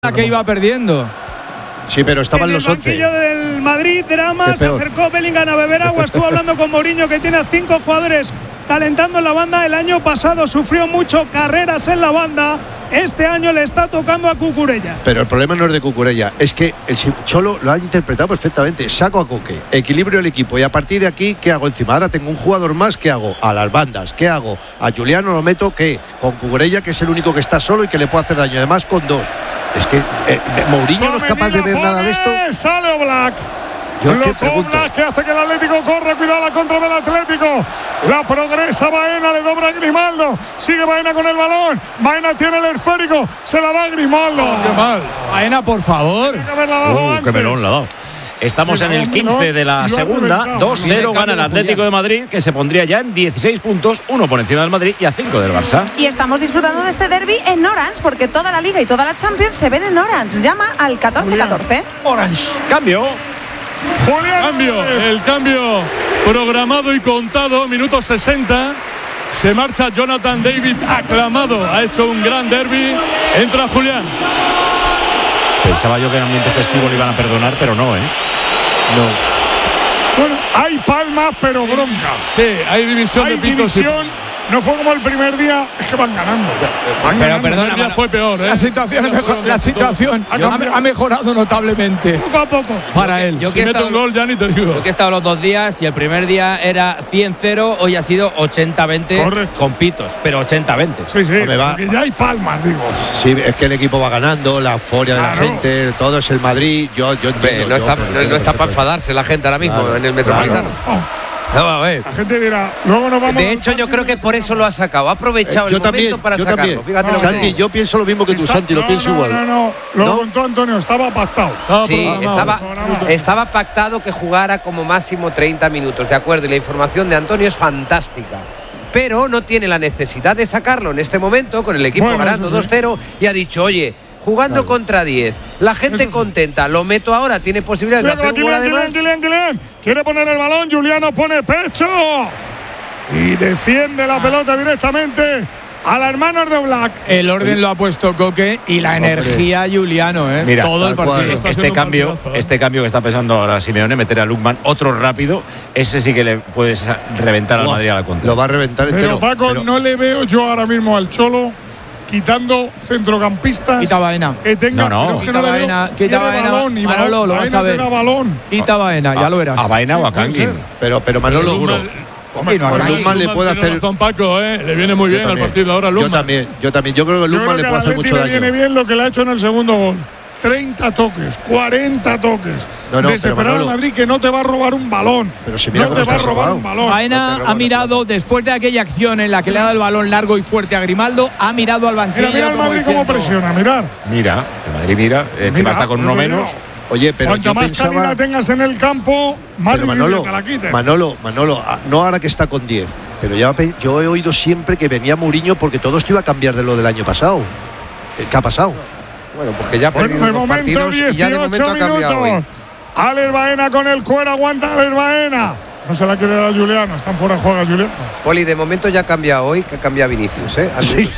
la que iba perdiendo. Sí, pero estaban los 11. En el banquillo del Madrid, drama, se acercó Bellingham a beber agua, estuvo hablando con Mourinho, que tiene a 5 jugadores calentando en la banda. El año pasado sufrió mucho carreras en la banda, este año le está tocando a Cucurella. Pero el problema no es de Cucurella, es que el Cholo lo ha interpretado perfectamente. Saco a Coque, equilibrio el equipo y a partir de aquí, ¿qué hago encima? Ahora tengo un jugador más, ¿qué hago? A las bandas, ¿qué hago? A Juliano lo meto, ¿qué? Con Cucurella, que es el único que está solo y que le puede hacer daño, además con 2. Es que Mourinho no es capaz de ver nada de esto. Sale Oblak. Yo es que pregunto. Oblak, que hace que el Atlético corra, cuidado la contra del Atlético. La progresa Baena, le dobra a Grimaldo. Sigue Baena con el balón. Baena tiene el esférico. Se la da a Grimaldo. Qué mal. Baena, por favor. Tiene que haberla dado antes. Qué melón la ha dado. Estamos en el 15 de la segunda. 2-0 gana el Atlético de Madrid, que se pondría ya en 16 puntos, 1 por encima del Madrid y a 5 del Barça. Y estamos disfrutando de este derbi en Orange, porque toda la Liga y toda la Champions se ven en Orange. Llama al 1414. Orange. Cambio. Julián. Cambio. El cambio programado y contado. Minuto 60. Se marcha Jonathan David, aclamado. Ha hecho un gran derbi. Entra Julián. Pensaba yo que en ambiente festivo le iban a perdonar, pero no, ¿eh? No. Bueno, hay palmas, pero bronca. Sí, hay división Hay de pitos. división. No fue como el primer día, es que van ganando. Pero perdona, el día fue peor, ¿eh? La situación ha mejorado notablemente. Poco a poco. Para él. Si mete un gol, ya ni te digo. Yo que he estado los 2 días y el primer día era 100-0, hoy ha sido 80-20 con pitos, pero 80-20. Sí, porque ya hay palmas, digo. Sí, es que el equipo va ganando, la euforia de la gente, todo es el Madrid. Yo entiendo, no está para enfadarse la gente ahora mismo en el Metropolitano. A ver. La gente dirá, luego nos vamos. De hecho, yo creo que por eso lo ha sacado. Ha aprovechado el momento para sacarlo. También. Fíjate lo Santi, yo pienso lo mismo que tú, Santi, lo pienso igual. No. Lo contó Antonio, estaba pactado. Sí, estaba pactado que jugara como máximo 30 minutos, de acuerdo. Y la información de Antonio es fantástica. Pero no tiene la necesidad de sacarlo en este momento, con el equipo ganando 2-0, y ha dicho, oye, jugando contra 10, la gente contenta, lo meto ahora, tiene posibilidades de hacer un gol además. Kylian, quiere poner el balón, Juliano pone pecho y defiende la pelota directamente a la hermana de Oblak. El orden lo ha puesto Coque y la energía Juliano, ¿eh? Mira, todo el partido. Este cambio que está pensando ahora Simeone, meter a Lukman otro rápido, ese sí que le puedes reventar al Madrid a la contra. Lo va a reventar entero. Pero Paco, no le veo yo ahora mismo al Cholo quitando centrocampistas. Quita Baena. Que tenga, no. Quita Baena. Balón, y Manolo, lo vas a ver. Balón. Quita Baena, ya lo verás. A Baena o a Kangin. Pero Manolo, Lukman le puede hacer. Razón, Paco, le viene muy bien al partido ahora Lukman. Yo también. Yo creo que Lukman le puede hacer mucho daño. Le viene bien lo que le ha hecho en el segundo gol. 30 toques, 40 toques. Desesperar al Madrid, que no te va a robar un balón. Pero si mira no te va a robar un balón. Baena ha mirado, después de aquella acción en la que le ha dado el balón largo y fuerte a Grimaldo, ha mirado al banquillo. Mira el Madrid cómo presiona, mirar. Mira, el Madrid encima está con uno menos. Oye, pero cuanto más calidad tengas en el campo, más difícil que la quites. Manolo, no ahora que está con 10, pero yo he oído siempre que venía Mourinho porque todo esto iba a cambiar de lo del año pasado. ¿Qué ha pasado? Bueno, porque ya perdido de los momento partidos 18 y ya de momento ha cambiado hoy. Alex Baena con el cuero, aguanta Alex Baena. No se la quiere dar a Juliano, están fuera de juego Juliano. Poli, de momento ya ha cambiado hoy, que cambia Vinicius, ¿eh? Sí.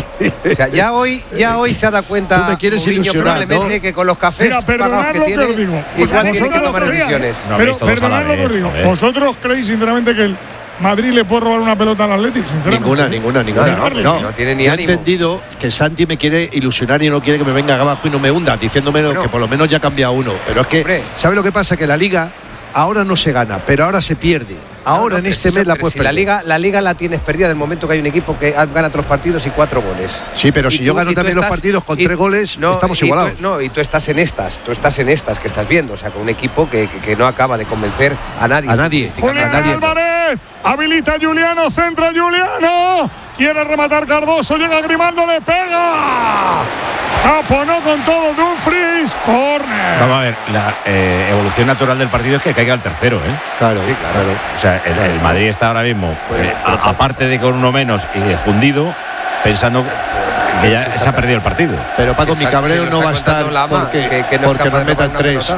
O sea, ya hoy se ha dado cuenta. Tú me quieres ilusionar, probablemente, ¿no? Que con los cafés pagados que tiene, os digo, igual tiene que tomar decisiones. Pero perdonad lo que os digo. ¿Vosotros creéis sinceramente que el Madrid le puede robar una pelota al Atlético? Ninguna. No tiene ni ánimo. He entendido que Santi me quiere ilusionar y no quiere que me venga abajo y no me hunda, diciéndome que por lo menos ya ha cambiado uno. Pero es que, ¿sabe lo que pasa? Que la Liga ahora no se gana, pero ahora se pierde. Ahora en este mes la puedes perder. La Liga la tienes perdida en el momento que hay un equipo que gana 3 partidos y 4 goles. Sí, pero si yo gano también los partidos con 3 goles, estamos igualados. Y tú estás en estas que estás viendo, o sea, con un equipo que no acaba de convencer a nadie. Julián Álvarez, habilita a Juliano, centra Juliano, quiere rematar Cardoso, llega Grimaldo, le pega. Taponó con todo Dumfries, córner. Vamos a ver, la evolución natural del partido es que caiga el tercero, ¿eh? Claro. O sea, el Madrid está ahora mismo, aparte de con uno menos y de fundido, pensando que ya se ha perdido el partido. Pero Paco, mi cabreo no va a estar porque nos metan 3.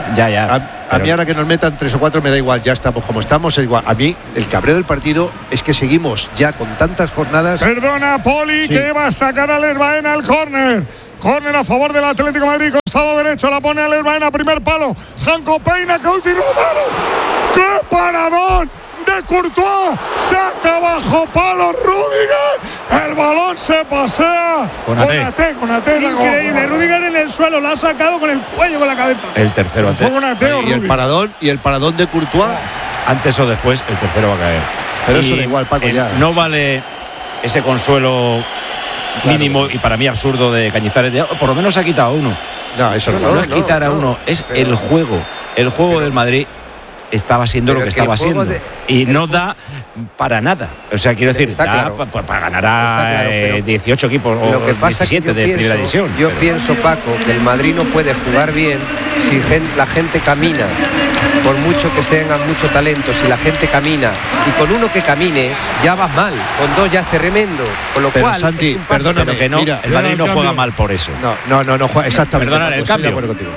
A mí ahora que nos metan 3 o 4 me da igual, ya estamos como estamos, es igual. A mí el cabreo del partido es que seguimos ya con tantas jornadas. Perdona, Poli, que va a sacar a Alex Baena al córner. Córner a favor del Atlético de Madrid, costado derecho, la pone Alex Baena, primer palo. Janko peina, Couti Romero. ¡Qué paradón de Courtois! Saca bajo palo Rüdiger. El balón se pasea. Con Ate. Increíble. Rüdiger en el suelo, la ha sacado con el cuello, con la cabeza. El tercero antes. Y el paradón de Courtois. Antes o después, el tercero va a caer. Pero eso da igual, Paco, ya. No vale ese consuelo mínimo y para mí absurdo de Cañizares. Por lo menos ha quitado uno. No, eso no es quitar a uno, es el juego. El juego del Madrid estaba siendo lo que estaba siendo y no da para nada. O sea, quiero decir, da para ganar a 18 equipos o 17 de primera división. Yo pienso, Paco, que el Madrid no puede jugar bien si la gente camina. Por mucho que tengan mucho talento, si la gente camina y con uno que camine ya vas mal, con dos ya es tremendo. Con lo cual, Santi, perdóname, que no, mira, el Madrid no juega mal por eso. No juega exactamente. Perdona, el cambio.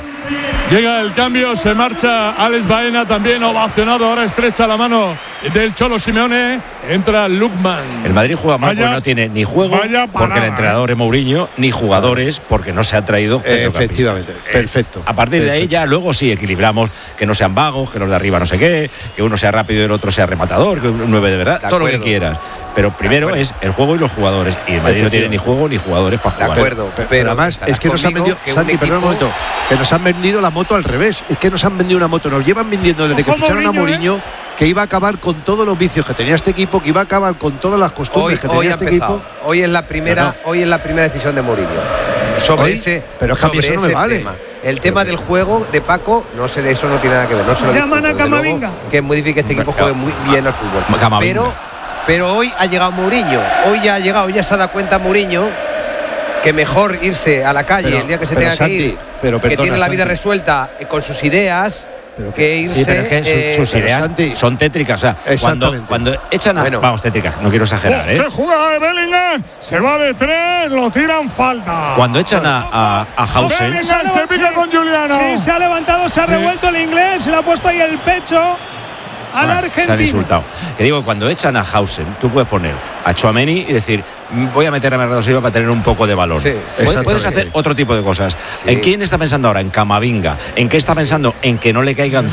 Llega el cambio, se marcha Alex Baena, también ovacionado, ahora estrecha la mano del Cholo Simeone, entra Lukman. El Madrid juega mal porque no tiene ni juego, porque el entrenador es Mourinho, ni jugadores, porque no se ha traído efectivamente, perfecto. A partir de ahí ya luego sí equilibramos, que no sean vagos, que los de arriba no sé qué, que uno sea rápido y el otro sea rematador, que un 9 de verdad, todo lo que quieras. Pero primero es el juego y los jugadores, y el Madrid no tiene ni juego ni jugadores para jugar. De acuerdo, pero además es que nos han vendido, Santi, perdón un momento, que nos han vendido la moto al revés, es que nos han vendido una moto, nos llevan vendiendo desde que ficharon a Mourinho, que iba a acabar con todos los vicios que tenía este equipo, que iba a acabar con todas las costumbres que tenía este equipo. Hoy es la primera decisión de Mourinho sobre ese, pero es que a mí eso no me vale. Tema. El tema del juego de Paco, no sé, de eso no tiene nada que ver. No se lo llaman a Camavinga, que es muy difícil que este equipo juegue muy bien al fútbol. Pero hoy ha llegado Mourinho, hoy ya se ha dado cuenta Mourinho que mejor irse a la calle el día que se tenga que ir, que tiene la vida resuelta con sus ideas. Que irse, sí, pero es que sus ideas son tétricas. O sea, cuando echan a. Vamos, tétricas, no quiero exagerar, ¡Qué jugada de Bellingham! Se va de 3, lo tiran falta. Cuando echan a Hausen. Bellingham se pica con Juliano. Sí, se ha levantado, se ha revuelto el inglés, se le ha puesto ahí el pecho al argentino. Se han insultado. Que digo, cuando echan a Hausen, tú puedes poner a Tchouaméni y decir, voy a meter a Bernardo Silva para tener un poco de balón. Sí, puedes hacer otro tipo de cosas. Sí. ¿En quién está pensando ahora? En Camavinga. ¿En qué está pensando? En que no le caigan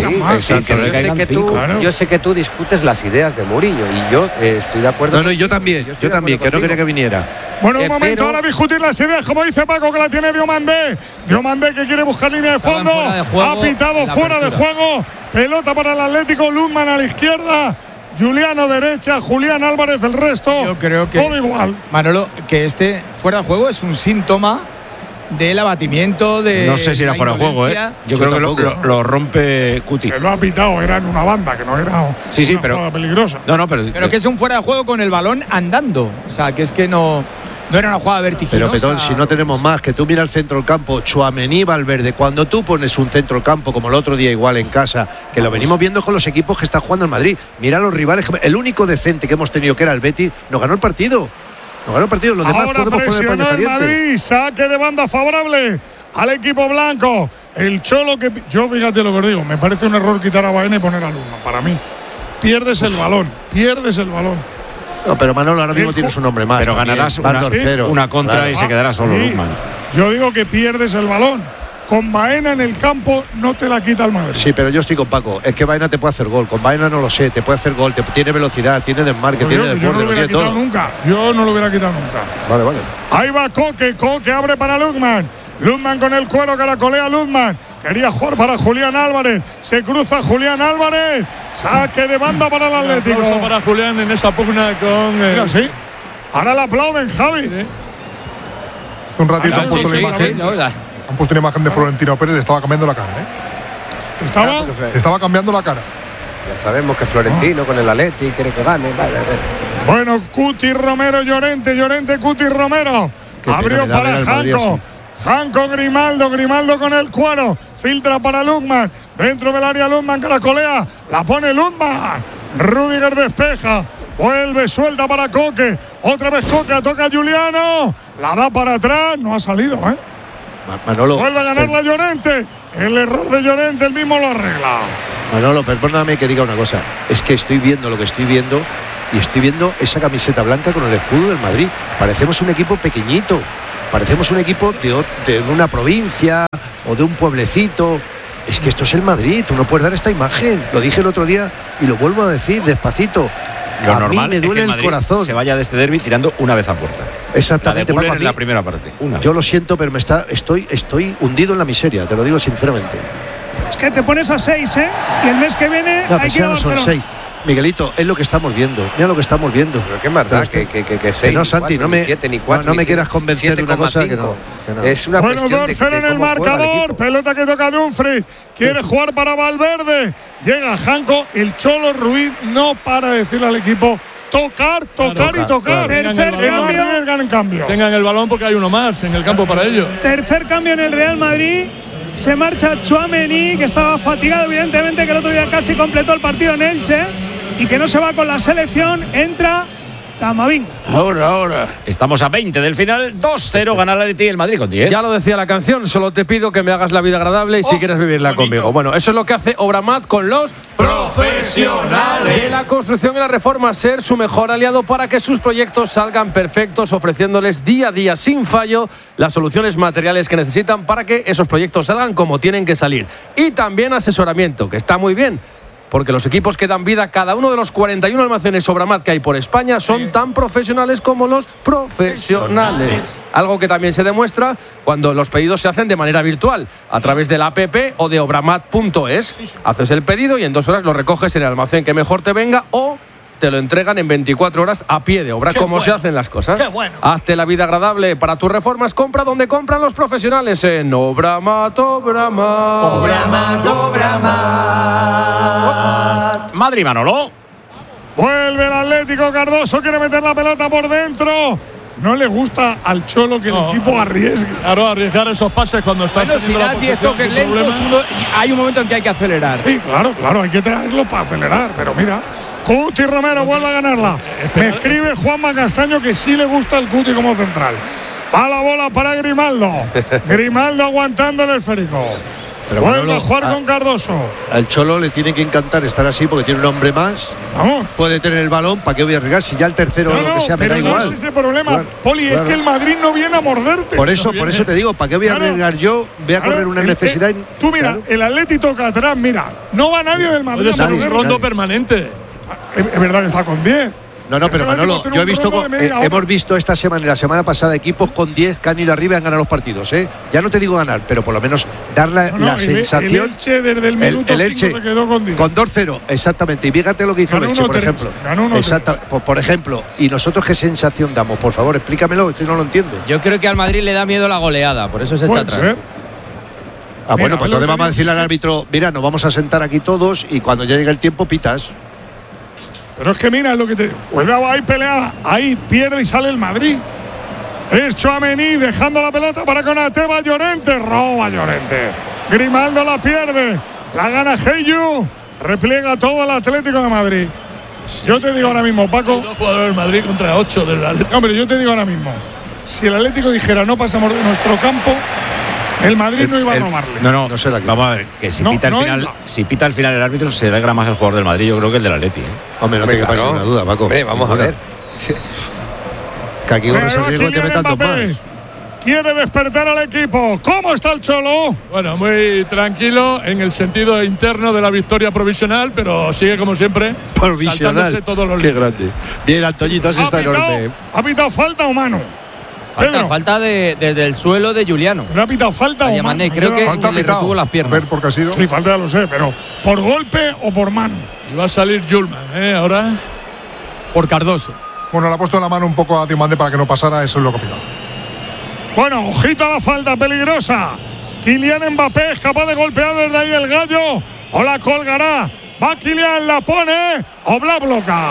5. Yo sé que tú discutes las ideas de Mourinho y yo estoy de acuerdo. No, yo también, que no quería que viniera. Bueno, un momento, ahora discutir las ideas, como dice Paco, que la tiene Diomandé. Diomandé que quiere buscar línea de fondo. Ha pitado fuera de juego. Pelota para el Atlético, Lundman a la izquierda. Juliano derecha, Julián Álvarez el resto. Yo creo que todo igual. Manolo, que este fuera de juego es un síntoma del abatimiento de. No sé si era fuera de juego, Yo creo que lo rompe Cuti. Que lo ha pitado, era en una banda, que no era una jugada peligrosa. Pero que es un fuera de juego con el balón andando. O sea, que es que no era una jugada vertiginosa. Pero, Petón, si no tenemos más, que tú miras el centro del campo, Tchouaméni, Valverde, cuando tú pones un centro del campo, como el otro día igual en casa, que lo venimos viendo con los equipos que está jugando el Madrid, mira a los rivales, el único decente que hemos tenido, que era el Betis, nos ganó el partido. Los demás ahora podemos presionó poner el Madrid, saque de banda favorable al equipo blanco. El Cholo que... Yo, fíjate lo que os digo, me parece un error quitar a Baena y poner a Lundman, para mí. Pierdes el balón. No, pero Manolo ahora mismo tienes un hombre más. Pero ganarás una contra y se quedará solo Lundman. Yo digo que pierdes el balón. Con Baena en el campo no te la quita el Madrid. Sí, pero yo estoy con Paco. Es que Baena te puede hacer gol. Con Baena no lo sé. Te puede hacer gol. Tiene velocidad, tiene desmarque, tiene desborde. Yo no lo hubiera quitado nunca. Vale. Ahí va Coque. Coque abre para Lundman. Lundman con el cuero, caracolea Lundman. Quería jugar para Julián Álvarez. Se cruza Julián Álvarez. Saque de banda para el Atlético. Un aplauso para Julián en esa pugna con. Mira, sí. Ahora le aplauden, Javi. Hace un ratito han puesto la imagen. Han puesto una imagen de Florentino Pérez, le estaba cambiando la cara, Estaba cambiando la cara. Ya sabemos que Florentino con el Atleti quiere que gane. Vale. Bueno, Cuti Romero, Llorente, Cuti Romero. Abrió para Janko. Janko Grimaldo con el cuero. Filtra para Lundman. Dentro del área Lundman, caracolea. La pone Lundman. Rüdiger despeja. Vuelve, suelta para Coque. Otra vez Coque, toca a Juliano. La da para atrás. No ha salido, Manolo, vuelve a ganar la Llorente. El error de Llorente, el mismo lo arregla. Manolo, perdóname que diga una cosa. Es que estoy viendo lo que estoy viendo y estoy viendo esa camiseta blanca con el escudo del Madrid. Parecemos un equipo pequeñito. parecemos un equipo de una provincia o de un pueblecito. Es que esto es el Madrid, tú no puedes dar esta imagen. Lo dije el otro día y lo vuelvo a decir despacito. Lo a normal mí me duele es que el corazón. Se vaya de este derbi tirando una vez a puerta. Exactamente. La de Müller en la primera parte. Yo lo siento, pero estoy hundido en la miseria, te lo digo sinceramente. Es que te pones a 6, ¿eh? Y el mes que viene hay que ir a son 6. Miguelito, es lo que estamos viendo. Mira lo que estamos viendo. Pero qué más da que 6. No, Santi, no me quieras convencer de una cosa que no. Es una bueno, cuestión 2-0 en el marcador. Pelota que toca Dumfries. Quiere jugar para Valverde. Llega Janko. El Cholo Ruiz no para de decirle al equipo tocar. Tercer cambio. Tengan el balón porque hay uno más en el campo para ellos. Tercer cambio en el Real Madrid. Se marcha Tchouaméni, que estaba fatigado, evidentemente, que el otro día casi completó el partido en Elche y que no se va con la selección. Entra Camavinga. Ahora. Estamos a 20 del final. 2-0 gana el Atleti y el Madrid con 10. Ya lo decía la canción, solo te pido que me hagas la vida agradable y si quieres vivirla conmigo. Bueno, eso es lo que hace Obramat con los profesionales de la construcción y la reforma. Ser su mejor aliado para que sus proyectos salgan perfectos, ofreciéndoles día a día sin fallo las soluciones materiales que necesitan para que esos proyectos salgan como tienen que salir. Y también asesoramiento, que está muy bien, porque los equipos que dan vida a cada uno de los 41 almacenes Obramat que hay por España son tan profesionales como los profesionales. Algo que también se demuestra cuando los pedidos se hacen de manera virtual, a través de la app o de obramat.es. Haces el pedido y en 2 horas lo recoges en el almacén que mejor te venga o te lo entregan en 24 horas a pie de obra. ¿Cómo se hacen las cosas? Qué bueno. Hazte la vida agradable para tus reformas. Compra donde compran los profesionales en Obramat. Madrid, Manolo. Vuelve el Atlético. Cardoso quiere meter la pelota por dentro. No le gusta al Cholo que el equipo arriesgue. Claro, arriesgar esos pases cuando estás si das 10 toques lentos, hay un momento en que hay que acelerar. Sí, claro, hay que traerlo para acelerar. Pero mira, Cuti Romero vuelve a ganarla. Me escribe Juanma Castaño que sí le gusta el Cuti como central. Va la bola para Grimaldo. Grimaldo aguantando el esférico. Pero vuelve a jugar con Cardoso. Al Cholo le tiene que encantar estar así porque tiene un hombre más. Vamos. Puede tener el balón. ¿Para qué voy a arriesgar? Si ya el tercero o lo que sea me da igual. No es ese problema, Poli, es que el Madrid no viene a morderte. Por eso te digo, ¿para qué voy a arriesgar yo? Voy a correr una necesidad. Tú mira, el Atleti toca atrás, mira. No va nadie del Madrid. Es un rondo permanente. Es verdad que está con 10. No, pero Manolo, yo he visto, hemos visto esta semana y la semana pasada equipos con 10 que han ido arriba y han ganado los partidos, ¿eh? Ya no te digo ganar, pero por lo menos dar la sensación. El Elche desde el minuto 5 se quedó con 10. Con 2-0, exactamente. Y fíjate lo que hizo el Elche, por ejemplo. Por ejemplo, y nosotros qué sensación damos, por favor, explícamelo, es que no lo entiendo. Yo creo que al Madrid le da miedo la goleada, por eso se echa atrás. Bueno, pues entonces vamos a decirle al árbitro, mira, nos vamos a sentar aquí todos y cuando ya llegue el tiempo pitas. Pero es que mira lo que te. Cuidado, ahí pelea. Ahí pierde y sale el Madrid. Es Tchouaméni dejando la pelota para Konaté. Va Llorente. Roba Llorente. Grimaldo la pierde. La gana Heyu. Repliega todo el Atlético de Madrid. Sí. Yo te digo ahora mismo, Paco. 2 jugadores del Madrid contra 8 del Atlético. Hombre, yo te digo ahora mismo. Si el Atlético dijera no pasamos de nuestro campo, el Madrid no iba a robarle. No sé la que. Vamos a ver, que si pita al final el árbitro, se alegra más el jugador del Madrid, yo creo que el del Atleti. Hombre, no te quepa ninguna duda, Paco. Vamos a ver. Que aquí corres el riesgo de que metan 2 más. Quiere despertar al equipo. ¿Cómo está el Cholo? Bueno, muy tranquilo en el sentido interno de la victoria provisional, pero sigue como siempre. Provisional. Todos los Qué grande. Bien, Antoñito, así está enorme. ¿Ha pitado falta o mano? Falta desde el suelo de Juliano. ¿Pero ha pitado falta o mano? Creo que le retuvo las piernas. A ver por qué ha sido. Sí, falta ya lo sé, pero ¿por golpe o por mano? Y va a salir Julman, ahora. Por Cardoso. Bueno, le ha puesto la mano un poco a Diomande para que no pasara, eso es lo que ha pitado. Bueno, ojito a la falta peligrosa. Kylian Mbappé es capaz de golpear desde ahí el Gallo. O la colgará. Va Kylian, la pone. Oblak bloca.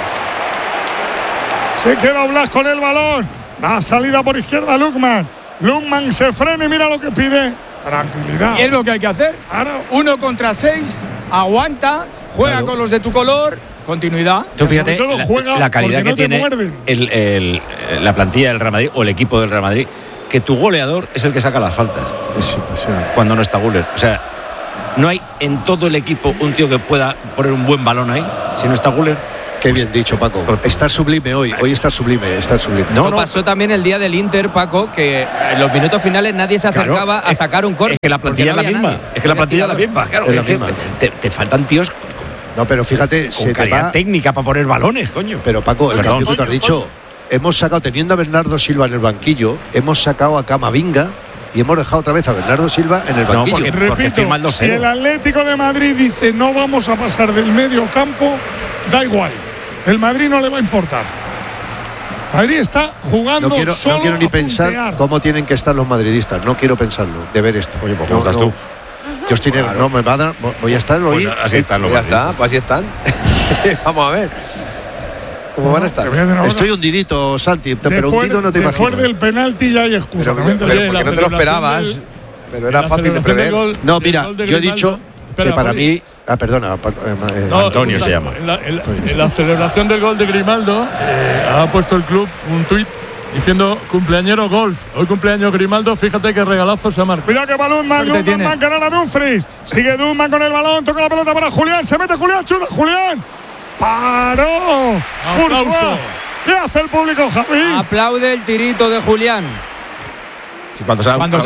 Se queda Oblak con el balón. Da salida por izquierda Lukman. Lukman se frena y mira lo que pide. Tranquilidad. Y es lo que hay que hacer. Claro. 1 contra 6. Aguanta. Juega con los de tu color. Continuidad. Tú fíjate la calidad que tiene la plantilla del Real Madrid o el equipo del Real Madrid, que tu goleador es el que saca las faltas. Es impresionante. Cuando no está Güler. O sea, no hay en todo el equipo un tío que pueda poner un buen balón ahí, si no está Güler. Qué bien dicho, Paco. Está sublime hoy está sublime. No pasó también el día del Inter, Paco, que en los minutos finales nadie se acercaba a sacar un córner. Es que la plantilla es la misma. Es que la plantilla es la misma, claro. Es la misma. Te faltan tíos No, pero fíjate, con calidad técnica para poner balones, coño. Pero Paco, el cambio que te has dicho, hemos sacado, teniendo a Bernardo Silva en el banquillo, hemos sacado a Camavinga y hemos dejado otra vez a Bernardo Silva en el banquillo. Repito, si el Atlético de Madrid dice no vamos a pasar del medio campo, da igual. El Madrid no le va a importar. Madrid está jugando solo. No quiero ni pensar cómo tienen que estar los madridistas. No quiero pensarlo, de ver esto. Oye, pues ¿cómo estás tú? Yo estoy no me va a dar. Voy a estar hoy. Pues así están los madridistas. Ya está, pues así están. Vamos a ver. ¿Cómo van a estar? Estoy hundidito, Santi, pero hundido no te imaginas. Después del penalti ya hay excusa. Pero porque no te lo esperabas. Pero era fácil de prever. No, mira, yo he dicho que para mí. Perdona, Antonio se llama. En la celebración del gol de Grimaldo, ha puesto el club un tuit diciendo cumpleañero golf. Hoy cumpleaños Grimaldo, fíjate qué regalazo se ha marcado. Cuidado que va Lundman, ganar a Dumfries. Sigue Lundman con el balón, toca la pelota para Julián, se mete Julián, chuta Julián. ¡Paró! ¡Aplauso! ¿Qué hace el público, Javi? Aplaude el tirito de Julián. Sí, cuando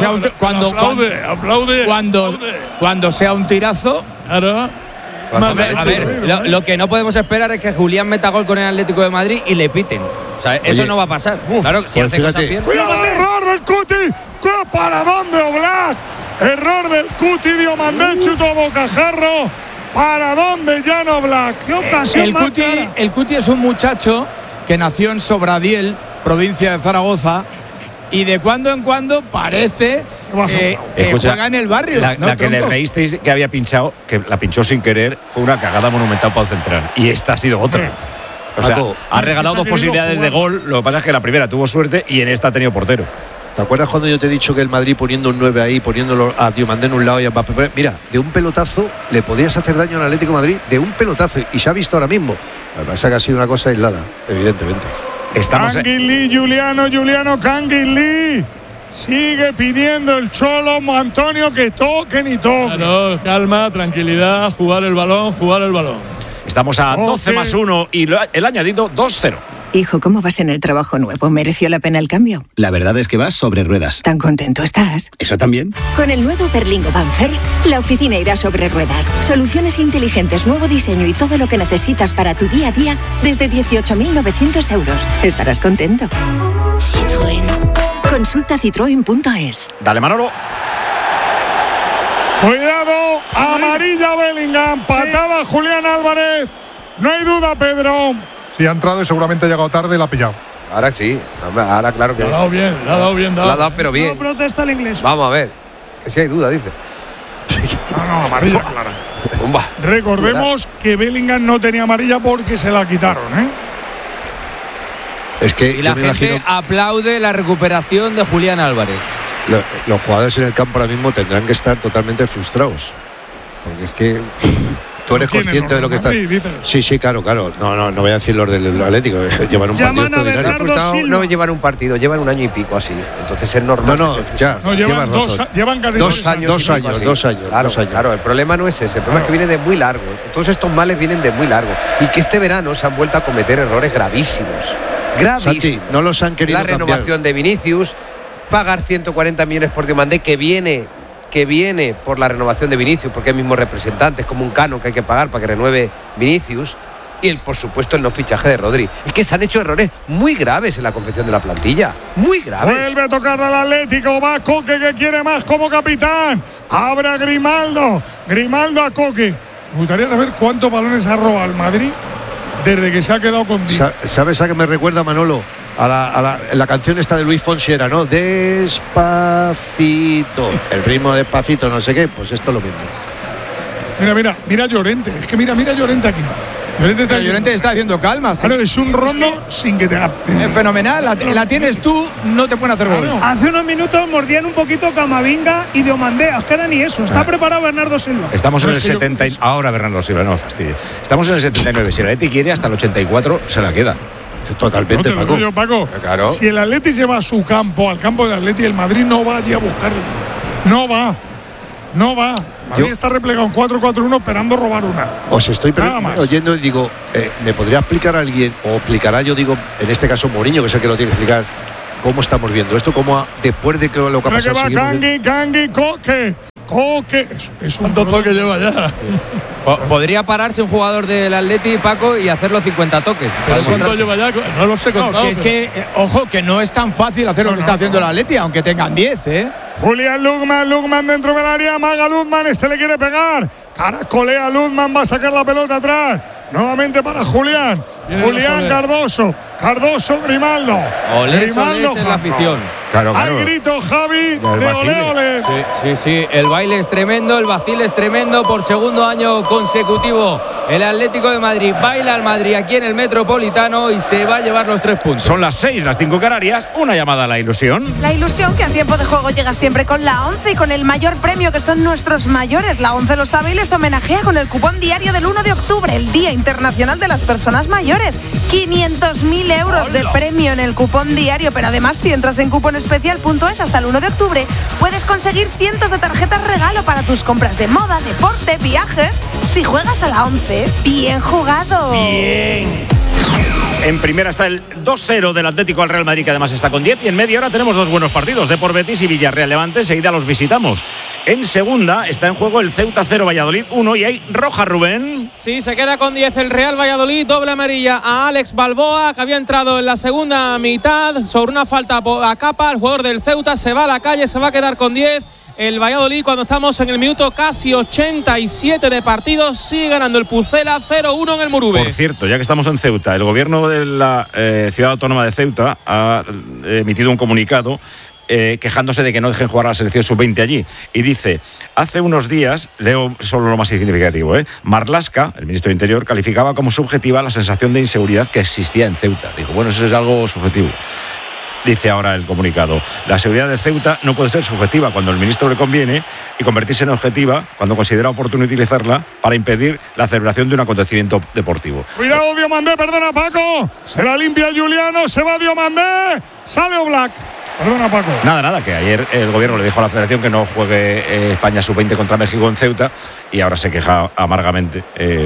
sea un tirazo. Claro. A ver, lo que no podemos esperar es que Julián meta gol con el Atlético de Madrid y le piten. O sea, eso no va a pasar. Claro, si hace cosas bien. ¡Cuidado, error del Cuti! ¿Para dónde, Oblak? Error del Cuti, Diomandé, chuto bocajarro. ¿Para dónde, Jan Oblak? ¿Qué ocasión el Cuti es un muchacho que nació en Sobradiel, provincia de Zaragoza, y de cuando en cuando parece juega en el barrio. La que le reísteis que había pinchado, que la pinchó sin querer, fue una cagada monumental para el central. Y esta ha sido otra. O sea, ha regalado dos posibilidades de gol. Lo que pasa es que la primera tuvo suerte y en esta ha tenido portero. ¿Te acuerdas cuando yo te he dicho que el Madrid poniendo un 9 ahí, poniéndolo a Diomandé en un lado y a Mbappé? Mira, de un pelotazo le podías hacer daño al Atlético de Madrid, de un pelotazo, y se ha visto ahora mismo. Lo que pasa es que ha sido una cosa aislada, evidentemente. Canguilí, Juliano Canguilí. Sigue pidiendo el Cholo Antonio que toque ni toque. Claro, calma, tranquilidad, jugar el balón. Estamos a 12+1 y el añadido 2-0. Hijo, ¿cómo vas en el trabajo nuevo? ¿Mereció la pena el cambio? La verdad es que vas sobre ruedas. ¿Tan contento estás? ¿Eso también? Con el nuevo Berlingo Van First, la oficina irá sobre ruedas. Soluciones inteligentes, nuevo diseño y todo lo que necesitas para tu día a día desde 18.900 euros. Estarás contento. Citroën. Consulta citroen.es. Dale, Manolo. Cuidado, amarilla Bellingham, patada Julián Álvarez. No hay duda, Pedro. Sí, ha entrado y seguramente ha llegado tarde y la ha pillado. Ahora sí, ahora claro que. Le ha dado bien. La ha dado, pero bien. No protesta el inglés. Vamos a ver, que si hay duda, dice. No, amarilla clara. Bomba. Recordemos que Bellingham no tenía amarilla porque se la quitaron, ¿eh? Es que y la gente aplaude la recuperación de Julián Álvarez. Los jugadores en el campo ahora mismo tendrán que estar totalmente frustrados. Porque es que tú eres consciente de lo que está. Sí, claro. No voy a decir los del Atlético. Llevan un partido extraordinario. No llevan un partido, llevan un año y pico así. Entonces es normal. Llevan casi dos años. Claro, el problema no es ese. El problema es que viene de muy largo. Todos estos males vienen de muy largo. Y que este verano se han vuelto a cometer errores gravísimos. Santi, no los han querido la renovación cambiar. De Vinicius, pagar 140 millones por Diomandé, que viene por la renovación de Vinicius, porque es mismo representante, es como un canon que hay que pagar para que renueve Vinicius, y por supuesto el no fichaje de Rodri. Es que se han hecho errores muy graves en la confección de la plantilla, muy graves. Vuelve a tocar al Atlético, va Coque que quiere más como capitán, abre a Grimaldo a Coque. Me gustaría saber cuántos balones ha robado el Madrid desde que se ha quedado con 10. ¿Sabes a qué me recuerda, Manolo? A la canción esta de Luis Fonsi era, ¿no? Despacito. El ritmo despacito, no sé qué. Pues esto es lo mismo. Mira Llorente. Es que mira Llorente aquí. Llorente está haciendo calma. Claro, es un rondo sin que te haga. Es fenomenal. La tienes tú, no te pueden hacer gol. Hace unos minutos mordían un poquito Camavinga y Diomandé. Es que ahora ni eso. Está preparado Bernardo Silva. Estamos en el 70. Ahora Bernardo Silva, no fastidie. Estamos en el 79. Si el Atleti quiere, hasta el 84 se la queda. Totalmente, Paco. Claro. Si el Atleti se va a su campo, al campo del Atleti, el Madrid no va allí a buscarlo. No va. No va. Madrid está replegado en 4-4-1 esperando robar una. Os estoy oyendo y digo, ¿me podría explicar alguien, o explicará, yo digo, en este caso Mourinho, que es el que lo tiene que explicar, cómo estamos viendo esto? ¿Cómo después de que lo que ha pasado? Que va Kangui, Coque. Es un toque que lleva ya. Podría pararse un jugador del Atleti, Paco, y hacer los 50 toques. ¿Cuánto lleva ya? No lo sé contado. Es que, ojo, que no es tan fácil hacer lo que está haciendo el Atleti, aunque tengan 10, Julián Lukman dentro del área, Maga Lukman, le quiere pegar. Caracolea Lukman, va a sacar la pelota atrás. Nuevamente para Julián. Julián Cardoso, Grimaldo. Grimaldo en la afición. Claro. Hay grito, Javi, de ole. Sí. El baile es tremendo, el vacile es tremendo. Por segundo año consecutivo, el Atlético de Madrid baila al Madrid aquí en el Metropolitano y se va a llevar los 3 puntos. Son las 6, las 5 Canarias. Una llamada a la ilusión. La ilusión que a tiempo de juego llega siempre con la 11 y con el mayor premio, que son nuestros mayores. La 11 lo sabe y les homenajea con el cupón diario del 1 de octubre, el Día Internacional de las Personas Mayores. 500.000 euros de premio en el cupón diario, pero además, si entras en cuponespecial.es hasta el 1 de octubre, puedes conseguir cientos de tarjetas regalo para tus compras de moda, deporte, viajes. Si juegas a la 11, bien jugado. Bien. En primera está el 2-0 del Atlético al Real Madrid, que además está con 10. Y en media hora tenemos 2 buenos partidos, Depor Betis y Villarreal Levante. Enseguida los visitamos. En segunda está en juego el Ceuta 0, Valladolid 1. Y hay roja, Rubén. Sí, se queda con 10 el Real Valladolid. Doble amarilla a Alex Balboa, que había entrado en la segunda mitad sobre una falta a Capa. El jugador del Ceuta se va a la calle, se va a quedar con 10. El Valladolid, cuando estamos en el minuto casi 87 de partido, sigue ganando el Pucela 0-1 en el Murube. Por cierto, ya que estamos en Ceuta, el gobierno de la ciudad autónoma de Ceuta ha emitido un comunicado quejándose de que no dejen jugar a la selección sub-20 allí. Y dice, hace unos días, leo solo lo más significativo, Marlaska, el ministro de Interior, calificaba como subjetiva la sensación de inseguridad que existía en Ceuta. Dijo, bueno, eso es algo subjetivo. Dice ahora el comunicado, la seguridad de Ceuta no puede ser subjetiva cuando al ministro le conviene y convertirse en objetiva cuando considera oportuno utilizarla para impedir la celebración de un acontecimiento deportivo. Cuidado, Diomandé, perdona, Paco. Se la limpia Juliano, se va Diomandé, sale Oblak. Perdona, Paco. Nada, que ayer el gobierno le dijo a la federación que no juegue España sub-20 contra México en Ceuta y ahora se queja amargamente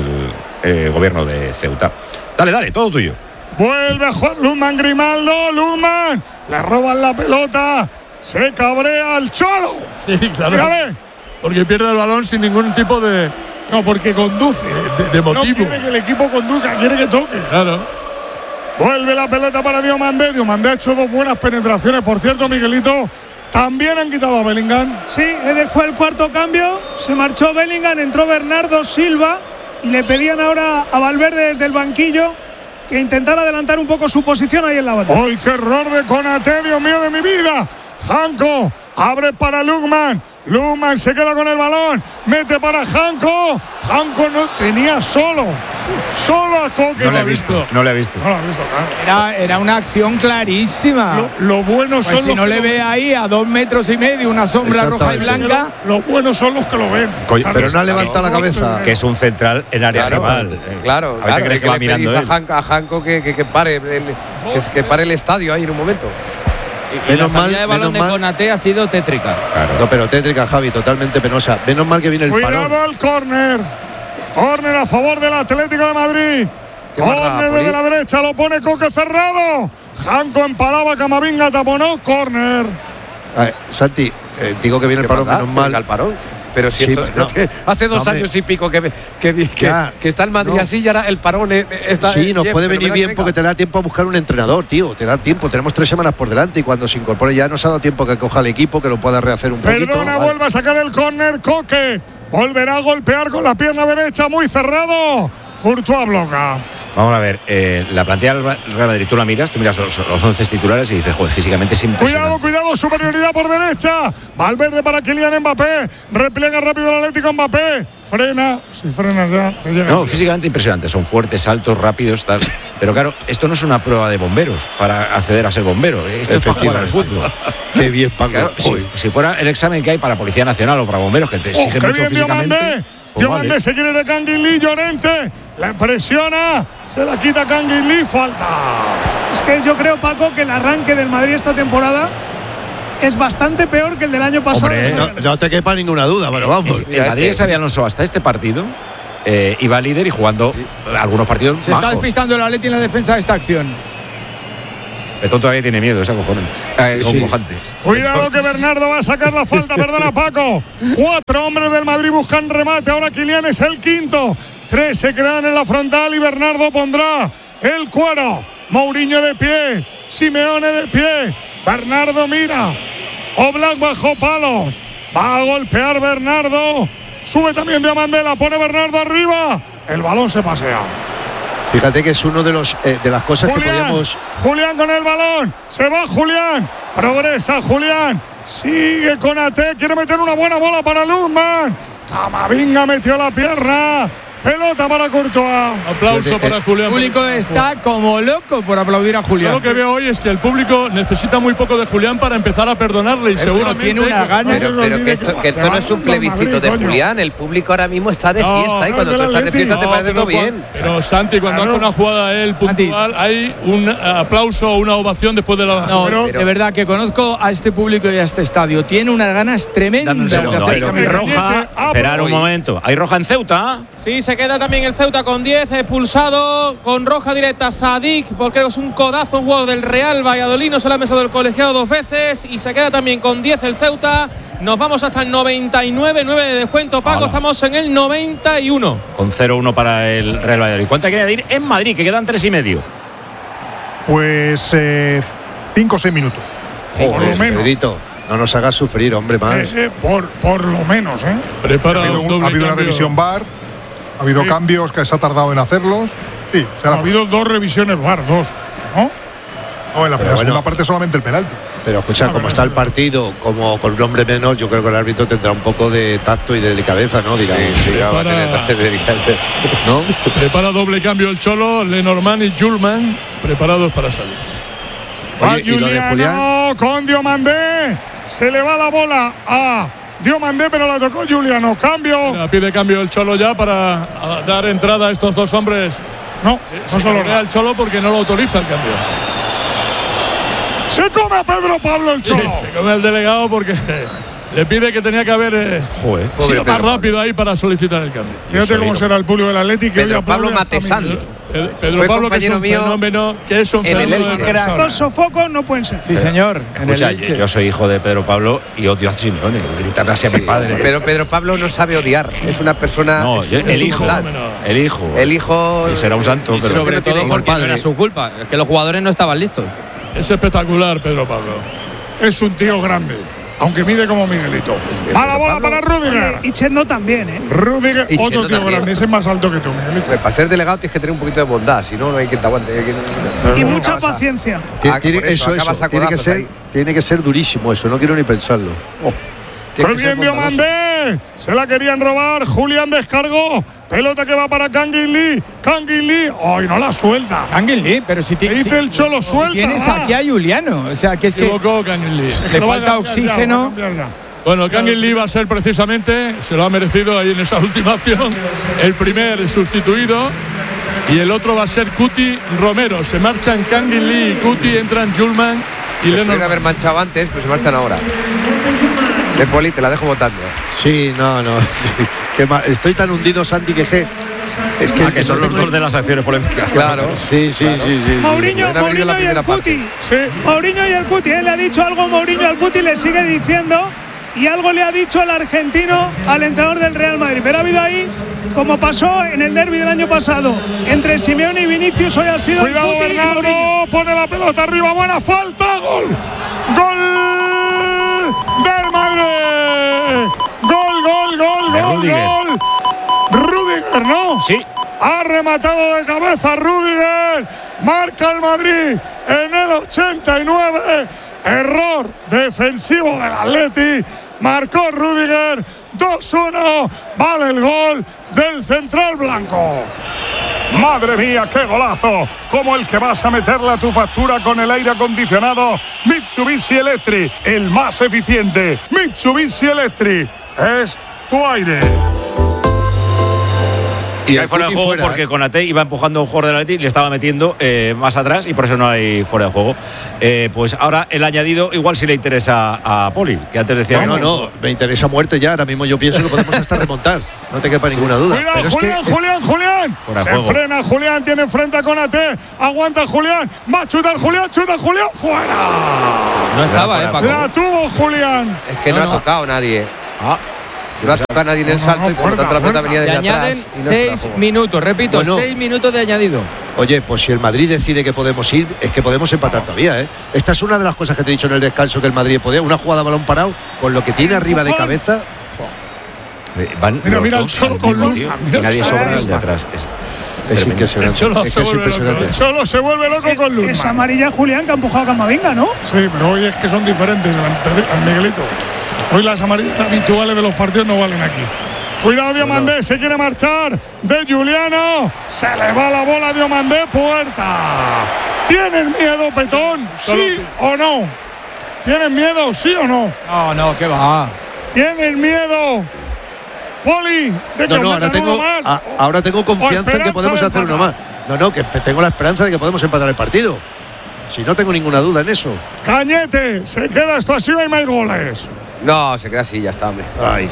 el gobierno de Ceuta. Dale, todo tuyo. Vuelve Juan Lukman, Grimaldo, Lukman. Le roban la pelota. Se cabrea el Cholo. Sí, claro. Mírale. Porque pierde el balón sin ningún tipo de... No, porque conduce. De motivo. No quiere que el equipo conduzca, quiere que toque. Claro. Vuelve la pelota para Diomandé. Diomandé ha hecho 2 buenas penetraciones. Por cierto, Miguelito, también han quitado a Bellingham. Sí, fue el cuarto cambio. Se marchó Bellingham, entró Bernardo Silva y le pedían ahora a Valverde desde el banquillo que intentara adelantar un poco su posición ahí en la batalla. ¡Ay, qué error de Konaté, Dios mío de mi vida! Janko abre para Lukman. Lukman se queda con el balón. Mete para Janko. Janko no tenía solo a Coque. No le he visto. Claro. Era una acción clarísima. Lo bueno pues son si los no que le ve ahí a 2,5 metros, una sombra roja y blanca. Lo buenos son los que lo ven. Pero no levanta la cabeza. Que es un central en área rival. Claro. A veces crees que va mirando él. A Janko que pare el estadio ahí en un momento. Y la salida de balón de Konaté ha sido tétrica. Claro. No, pero tétrica, Javi, totalmente penosa. Menos mal que viene el parón. Cuidado al córner. Córner a favor del Atlético de Madrid. Córner desde la derecha, lo pone Coque cerrado. Janko empalaba, Camavinga taponó, córner. Santi, digo que viene el parón, menos mal. Al parón. Pero si esto, hace 2 años y pico que está el Madrid así y ahora el parón está. Sí, nos puede venir bien porque te da tiempo a buscar un entrenador, tío. Te da tiempo. Tenemos 3 semanas por delante y cuando se incorpore ya nos ha dado tiempo que coja el equipo, que lo pueda rehacer un poquito. Perdona, vuelve a sacar el córner Coque. Volverá a golpear con la pierna derecha, muy cerrado. Courtois bloca. Vamos a ver, la plantilla del Real Madrid, tú miras los 11 titulares y dices, joder, físicamente es impresionante. Cuidado, superioridad por derecha. Valverde para Kylian Mbappé. Repliega rápido el Atlético Mbappé. Frena, si frenas ya te llega. No, físicamente impresionante, son fuertes, altos, rápidos, tal. Pero claro, esto no es una prueba de bomberos para acceder a ser bombero. Esto es para jugar al fútbol. Qué bien, Paco. Claro, si fuera el examen que hay para Policía Nacional o para bomberos, que te exigen mucho físicamente. Diomandé se quiere de Canguilí, Llorente. La presiona, se la quita Canguilí, falta. Es que yo creo, Paco, que el arranque del Madrid esta temporada es bastante peor que el del año pasado. Hombre, no te quepa ninguna duda, pero vamos. El Madrid, Xabi Alonso, hasta este partido iba líder y jugando algunos partidos Se está despistando el Atleti en la defensa de esta acción. Petón todavía tiene miedo, es acojonante. Cuidado que Bernardo va a sacar la falta, perdona Paco. 4 hombres del Madrid buscan remate, ahora Kylian es el quinto. 3 se quedan en la frontal y Bernardo pondrá el cuero. Mourinho de pie, Simeone de pie. Bernardo mira, Oblak bajo palos. Va a golpear Bernardo. Sube también Diomandé, la pone Bernardo arriba. El balón se pasea. Fíjate que es uno de las cosas Julián, que podíamos. Julián con el balón. Se va Julián. Progresa Julián. Sigue con Ate. Quiere meter una buena bola para Luzman. Camavinga metió la pierna. Pelota para Courtois. Aplauso para Julián. El público está como loco por aplaudir a Julián. Yo lo que veo hoy es que el público necesita muy poco de Julián para empezar a perdonarle y seguramente tiene una gana. Pero que esto no es un plebiscito de Julián. El público ahora mismo está de fiesta y cuando tú estás de fiesta te parece todo bien. Pero Santi, cuando hace una jugada él puntual, hay un aplauso o una ovación después de la. No, de verdad que conozco a este público y a este estadio. Tiene unas ganas tremendas de hacerse Hay roja. Esperar un momento. ¿Hay roja en Ceuta? Sí, se queda también el Ceuta con 10, expulsado con roja directa Sadik, porque es un codazo, un jugador del Real Valladolid, no se le ha mesado el colegiado 2 veces y se queda también con 10 el Ceuta. Nos vamos hasta el 99, 9 de descuento, Paco. Hola. Estamos en el 91. Con 0-1 para el Real Valladolid. ¿Cuánto hay que añadir en Madrid, que quedan 3,5? Pues 5 o 6 minutos. Por lo menos. Pedrito, no nos hagas sufrir, hombre, más. Por lo menos, ¿eh? Prepara ha habido una revisión VAR. Ha habido cambios que se ha tardado en hacerlos. Sí, ha habido 2 revisiones VAR, 2, ¿no? No, en la segunda parte solamente el penalti. Pero escucha, como está el partido, como con un hombre menos, yo creo que el árbitro tendrá un poco de tacto y de delicadeza, ¿no? Digamos. Prepara doble cambio el Cholo, Lenormand y Julman, preparados para salir. Va Juliano con Diomandé. Se le va la bola a Diomandé, pero la tocó Juliano. Cambio. Pide cambio el Cholo ya para dar entrada a estos 2 hombres. No solo el Cholo porque no lo autoriza el cambio. Se come a Pedro Pablo el Cholo. Sí, se come al delegado porque le pide que tenía que haber sido más rápido ahí para solicitar el cambio. Fíjate cómo será el público del Atlético. Pedro Pablo Matesán. Pedro Pablo, que es un fenómeno, que es un fenómeno. Los sofocos no pueden ser. Sí, señor. Escucha, yo soy hijo de Pedro Pablo y odio a Simeone. Gritarle así a mi padre. Pero Pedro Pablo no sabe odiar. Es una persona. No, el hijo. El hijo. Y será un santo. Y pero sobre todo porque no era su culpa. Es que los jugadores no estaban listos. Es espectacular, Pedro Pablo. Es un tío grande, aunque mide como Miguelito. Va la bola para Rüdiger. Y Chendo también, ¿eh? Rüdiger, otro tío grande, ese es más alto que tú, Miguelito. Pues para ser delegado tienes que tener un poquito de bondad, si no, no hay quien te aguante. Y mucha paciencia. Tiene que ser durísimo eso, no quiero ni pensarlo. ¡Qué bien Diomandé! Se la querían robar. Julián descargó. Pelota que va para Kangin Lee. Kangin Lee. ¡Ay, no la suelta! Kangin Lee, pero si tiene. Dice el Cholo, suelta. Tienes aquí a Juliano. O sea, que es que. Equivocó Kangin Lee. Le falta oxígeno. Bueno, Kangin Lee va a ser precisamente, se lo ha merecido ahí en esa última acción, el primer sustituido. Y el otro va a ser Cuti Romero. Se marchan Kangin Lee y Cuti, entran Julman y Leonard. Podrían haber manchado antes, pero se marchan ahora. De Poli, te la dejo votando. Sí, no. Sí. Estoy tan hundido, Santi, que que son los 2 de las acciones polémicas. Claro. Sí. Mourinho y el Cuti. Sí. Mourinho y el Cuti. Él le ha dicho algo Mourinho al Cuti, le sigue diciendo. Y algo le ha dicho el argentino al entrenador del Real Madrid. Pero ha habido ahí, como pasó en el derbi del año pasado, entre Simeone y Vinicius, hoy ha sido. Cuidado, el Cuti. Bernardo pone la pelota arriba, buena falta, gol. Gol del Madrid. Gol. Rüdiger, ¿no? Sí. Ha rematado de cabeza Rüdiger. Marca el Madrid en el 89. Error defensivo del Atleti. Marcó Rüdiger. 2-1. Vale el gol del central blanco. Madre mía, qué golazo. Como el que vas a meterle a tu factura con el aire acondicionado Mitsubishi Electric. El más eficiente. Mitsubishi Electric. Es tu aire. Y no hay fuera de juego porque Konaté iba empujando a un jugador del Atleti y le estaba metiendo más atrás y por eso no hay fuera de juego. Pues ahora el añadido igual sí le interesa a Poli, que antes decía que no, me interesa muerte ya. Ahora mismo yo pienso que podemos hasta remontar. No te quepa ninguna duda. Cuidado, pero Julián. Se frena Julián, tiene frente a Konaté. Aguanta Julián. Va a chutar Julián, fuera. No estaba, Paco. La tuvo Julián. Es que no ha tocado nadie. No ha tocado nadie en el salto y por lo tanto la pelota venía desde atrás. Se añaden 6 minutos, repito, 6 minutos de añadido. Oye, pues si el Madrid decide que podemos ir, es que podemos empatar todavía, ¿eh? Esta es una de las cosas que te he dicho en el descanso que el Madrid podía. Una jugada a balón parado, con lo que tiene arriba de cabeza. Mira el Cholo con Luna. Y nadie sobra el de atrás. Es impresionante. El Cholo se vuelve loco con Luna. Es amarilla Julián que ha empujado a Camavinga, ¿no? Sí, pero hoy es que son diferentes, Miguelito. Hoy las amarillas habituales de los partidos no valen aquí. Cuidado, Diomandé, se quiere marchar de Giuliano. Se le va la bola a Diomandé, puerta. ¿Tienen miedo, Petón? ¿Sí o no? ¿Tienen miedo, sí o no? No, ¿qué va? ¿Tienen miedo? Poli, de que ahora tengo confianza en que podemos hacer uno más. Que tengo la esperanza de que podemos empatar el partido. Si no tengo ninguna duda en eso. Cañete, se queda esto así, hay más goles. No, se queda así, ya está, hombre. Ay.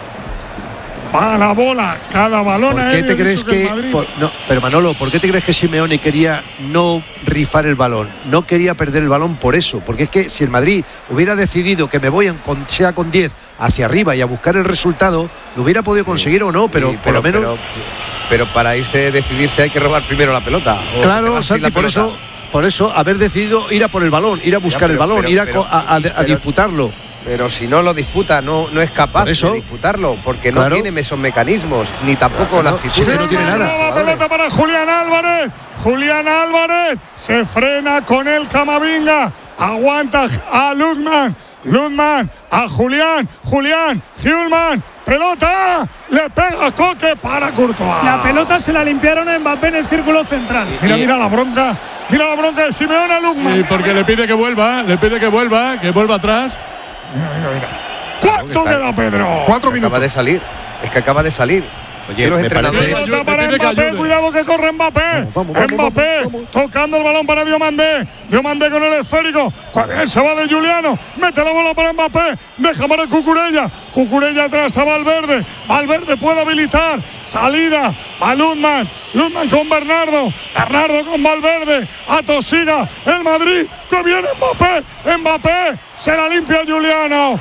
Va la bola, cada balón. ¿Por qué te crees pero Manolo, ¿por qué te crees que Simeone quería no rifar el balón? No quería perder el balón por eso. Porque es que si el Madrid hubiera decidido que me voy sea con 10 hacia arriba y a buscar el resultado, lo hubiera podido conseguir o no, pero por lo menos. Pero para decidirse hay que robar primero la pelota. Claro, Santi, por eso haber decidido ir a por el balón, ir a buscar el balón, ir a disputarlo. Pero si no lo disputa, no es capaz de disputarlo, porque no tiene esos mecanismos, ni tampoco la actitud. No tiene nada. La pelota para Julián Álvarez. Julián Álvarez se frena con el Camavinga. Aguanta a Lukman. Lukman a Julián. Hjulman. Pelota. Le pega Coque para Courtois. La pelota se la limpiaron a Mbappé en el círculo central. Mira la bronca. Mira la bronca de Simeone a Lukman. Y porque le pide que vuelva atrás. Mira. ¿Cuánto queda, Pedro? 4 minutos. Es que acaba de salir. Oye, los entrenadores. Pelota para Mbappé, cuidado que corre Mbappé. Mbappé tocando el balón para Diomandé. Diomandé con el esférico. Se va de Giuliano. Mete la bola para Mbappé. Deja para Cucurella. Cucurella atrás a Valverde. Valverde puede habilitar. Salida a Lukman. Lukman con Bernardo. Bernardo con Valverde. Atosiga el Madrid. Que viene Mbappé. Mbappé. Se la limpia Giuliano.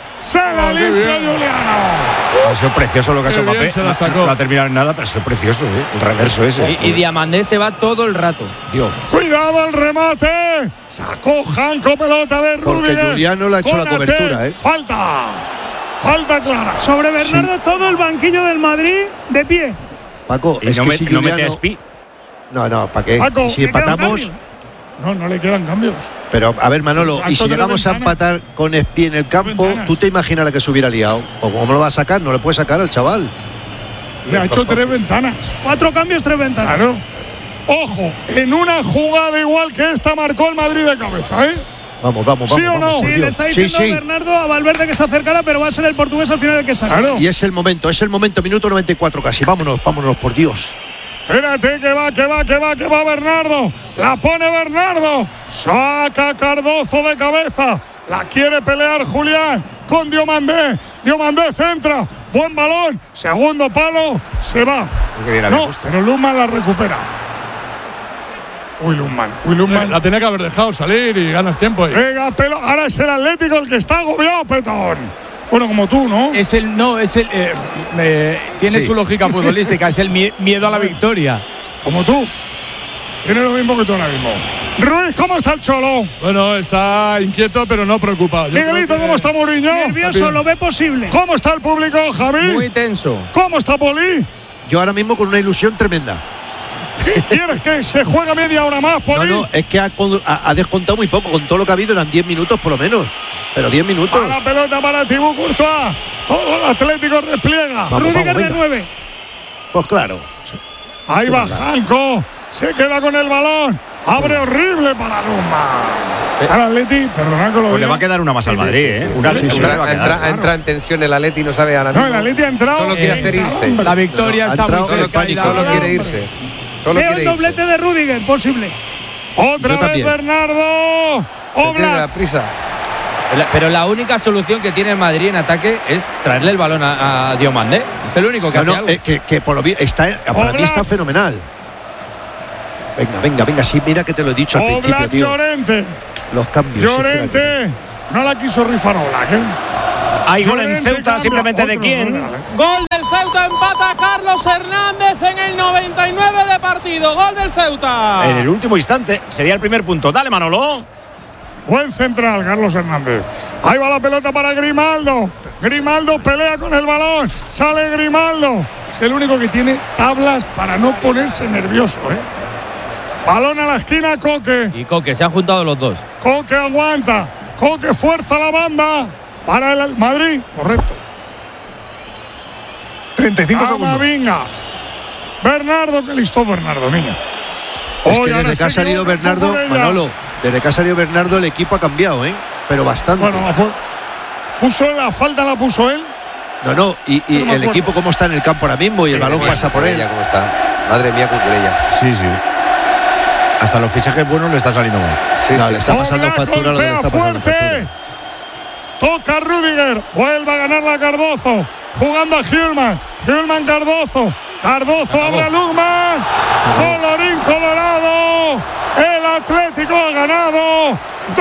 Ha sido precioso lo que ha hecho Mbappé. No ha terminado en nada, pero ha sido precioso, el reverso ese. Y Diamandé se va todo el rato. Dios. Cuidado el remate. Sacó Janko, pelota de Rudiger. Porque Giuliano le ha hecho la cobertura, Falta clara. Sobre Bernardo, todo el banquillo del Madrid de pie. Paco, y no mete a Espi. No, ¿para qué? Paco, si empatamos. No le quedan cambios. Pero, a ver, Manolo, y si llegamos a empatar con Espi en el campo, ¿tú te imaginas la que se hubiera liado? ¿O cómo lo va a sacar? No le puede sacar al chaval. Le ha hecho 3 ventanas. 4 cambios, 3 ventanas. Claro. Ojo, en una jugada igual que esta marcó el Madrid de cabeza, ¿eh? Vamos. ¿Sí o no? Sí, le está diciendo Bernardo a Valverde que se acercara, pero va a ser el portugués al final el que salga. Claro. Y es el momento, minuto 94 casi. Vámonos, por Dios. Espérate, que va Bernardo. La pone Bernardo. Saca Cardozo de cabeza. La quiere pelear Julián con Diomandé. Diomandé centra. Buen balón. Segundo palo. Se va. Pero Lukman la recupera. Uy, Lukman. La tenía que haber dejado salir y ganas tiempo ahí. Venga, ahora es el Atlético el que está agobiado, Petón. Bueno, como tú, ¿no? Tiene su lógica futbolística, es el miedo a la victoria. Como tú. Tiene lo mismo que tú ahora mismo. Ruiz, ¿cómo está el Cholo? Bueno, está inquieto, pero no preocupado. Miguelito, ¿cómo está Mourinho? Nervioso, lo ve posible. ¿Cómo está el público, Javi? Muy tenso. ¿Cómo está Poli? Yo ahora mismo con una ilusión tremenda. ¿Quieres que se juegue media hora más, Poli? No, es que ha descontado muy poco. Con todo lo que ha habido eran 10 minutos por lo menos. Pero 10 minutos. A la pelota para Thibaut Courtois. Todo el Atlético despliega. Rudiger de 9. Pues claro. Ahí va Janko. Se queda con el balón. Abre horrible para Luma. Al Atleti, perdonad que lo Pues diga. le va a quedar una más al Madrid, ¿eh? Entra en tensión el Atleti y no sabe ahora mismo. No, el Atleti ha entrado. Solo quiere hacer irse. La victoria está muy cerca. Solo quiere irse. Solo Veo quiere el doblete de Rüdiger, posible. Otra vez también. Bernardo. Tiene la Oblak. prisa. Pero la única solución que tiene el Madrid en ataque es traerle el balón a Diomandé. Es el único que hace algo. Que por lo bien para mí está fenomenal. Venga, sí, mira que te lo he dicho al principio, Oblak, tío. Llorente. Los cambios. Llorente. No la quiso rifar Oblak, ¿eh? Hay gol en Llorente Ceuta, cambia. simplemente de Otro quién. gol, Gol del Ceuta, empata Carlos Hernández en el 99 de partido. Gol del Ceuta. En el último instante sería el primer punto. Dale, Manolo. Buen central, Carlos Hernández. Ahí va la pelota para Grimaldo. Grimaldo pelea con el balón. Sale Grimaldo. Es el único que tiene tablas para no ponerse nervioso, ¿eh? Balón a la esquina, Coque. Y Coque, se han juntado los dos. Coque aguanta. Coque fuerza la banda. Para el Madrid. Correcto. 35 segundos. Camavinga. Bernardo, que listo Bernardo, niño. Es Hoy que ahora desde que ha se salido equivoca Bernardo, Cucurella. Manolo, desde que ha salido Bernardo el equipo ha cambiado, ¿eh? Pero bastante. Bueno, puso la falta, la puso él. No, y no me el acuerdo. equipo cómo está en el campo ahora mismo y el balón pasa por él. Cucurella, ¿cómo está? Madre mía, Cucurella. Sí. Hasta los fichajes buenos le están saliendo mal. No, le está pasando Oblak factura lo que le golpea está pasando fuerte. factura. Toca Rüdiger. Vuelve a ganar la Cardozo. Jugando a Hjulman. Hjulman Cardozo. Cardozo abre a Lugman. Colorín colorado. El Atlético ha ganado.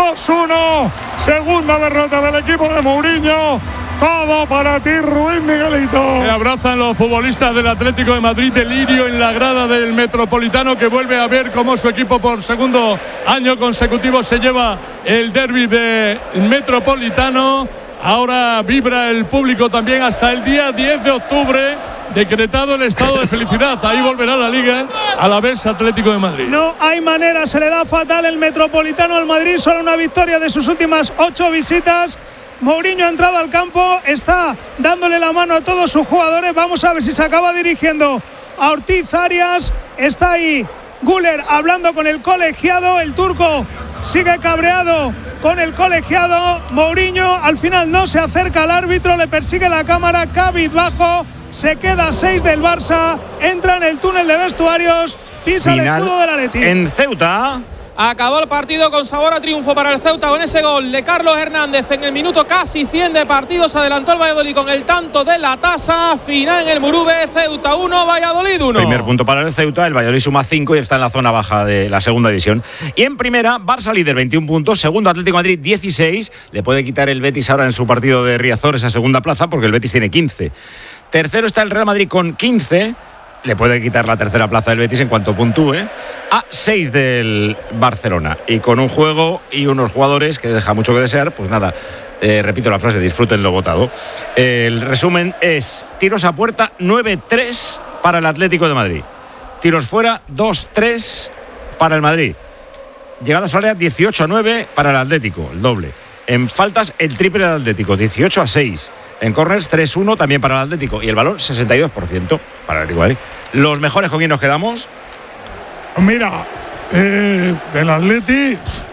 2-1. Segunda derrota del equipo de Mourinho. Todo para ti, Ruiz Miguelito. Se abrazan los futbolistas del Atlético de Madrid, delirio en la grada del Metropolitano, que vuelve a ver cómo su equipo por segundo año consecutivo se lleva el derbi del Metropolitano. Ahora vibra el público también hasta el día 10 de octubre, decretado el estado de felicidad. Ahí volverá la Liga, a la vez Atlético de Madrid. No hay manera, se le da fatal el Metropolitano al Madrid, solo una victoria de sus últimas 8 visitas. Mourinho ha entrado al campo, está dándole la mano a todos sus jugadores. Vamos a ver si se acaba dirigiendo a Ortiz Arias. Está ahí Güler hablando con el colegiado. El turco sigue cabreado con el colegiado. Mourinho al final no se acerca al árbitro, le persigue la cámara, cabizbajo. Se queda a 6 del Barça, entra en el túnel de vestuarios, pisa el escudo del Atleti. En Ceuta. Acabó el partido con sabor a triunfo para el Ceuta con ese gol de Carlos Hernández en el minuto casi 100 de partido. Se adelantó el Valladolid con el tanto de la tasa. Final en el Murube, Ceuta 1, Valladolid 1. Primer punto para el Ceuta, el Valladolid suma 5 y está en la zona baja de la segunda división. Y en primera, Barça líder 21 puntos, segundo Atlético de Madrid 16. Le puede quitar el Betis ahora en su partido de Riazor esa segunda plaza porque el Betis tiene 15. Tercero está el Real Madrid con 15. Le puede quitar la tercera plaza del Betis en cuanto puntúe, a 6 del Barcelona. Y con un juego y unos jugadores que deja mucho que desear, pues nada, repito la frase, disfruten lo votado. El resumen es: tiros a puerta 9-3 para el Atlético de Madrid. Tiros fuera 2-3 para el Madrid. Llegadas al área 18-9 para el Atlético, el doble. En faltas el triple del Atlético, 18-6. En corners 3-1 también para el Atlético. Y el balón 62% para el Atlético de Madrid. ¿Los mejores con quién nos quedamos? Mira, del Atleti,